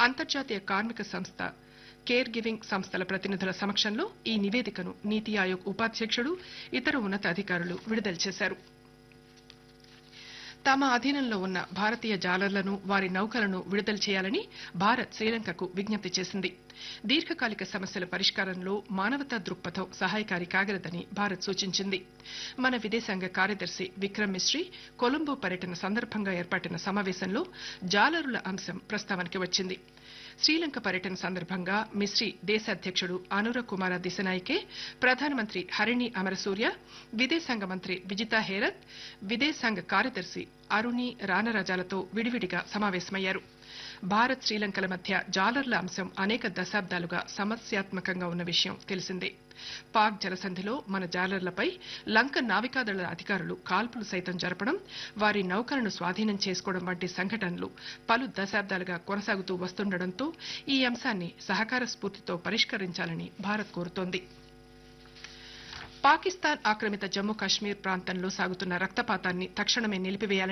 అంతర్జాతీయ కార్మిక సంస్థ కేర్ గివింగ్ సంస్థల ప్రతినిధుల సమక్షంలో ఈ నివేదికను నీతి ఆయోగ్ ఉపాధ్యక్షుడు ఇతర ఉన్నతాధికారులు విడుదల చేశారు. తమ అధీనంలో ఉన్న భారతీయ జాలర్లను వారి నౌకలను విడుదల చేయాలని భారత్ శ్రీలంకకు విజ్ఞప్తి చేసింది. దీర్ఘకాలిక సమస్యల పరిష్కారంలో మానవతా దృక్పథం సహాయకారి కాగలదని భారత్ సూచించింది. మన విదేశాంగ కార్యదర్శి విక్రమ్ మిశ్రీ కొలంబో పర్యటన సందర్భంగా ఏర్పాటిన సమావేశంలో జాలరుల అంశం ప్రస్తావనకి వచ్చింది. శ్రీలంక పర్యటన సందర్భంగా మిశ్రీ దేశ అధ్యక్షుడు అనుర కుమార దిశనాయికే, ప్రధానమంత్రి హరిణి అమరసూర్య, విదేశాంగ మంత్రి విజితా హేరత్, విదేశాంగ కార్యదర్శి అరుణి రానరాజాలతో విడివిడిగా సమావేశమయ్యారు. భారత్ శ్రీలంకల మధ్య జాలర్ల అంశం అనేక దశాబ్దాలుగా సమస్యాత్మకంగా ఉన్న విషయం తెలిసిందే. పాక్ జలసంధిలో మన జాలర్లపై లంక నావికాదళ అధికారులు కాల్పులు సైతం జరపడం, వారి నౌకలను స్వాధీనం చేసుకోవడం వంటి సంఘటనలు పలు దశాబ్దాలుగా కొనసాగుతూ వస్తుండటంతో ఈ అంశాన్ని సహకార స్ఫూర్తితో పరిష్కరించాలని భారత్ కోరుతోంది. పాకిస్తాన్ ఆక్రమిత జమ్మూ కాశ్మీర్ ప్రాంతంలో సాగుతున్న రక్తపాతాన్ని తక్షణమే నిలిపివేయాలని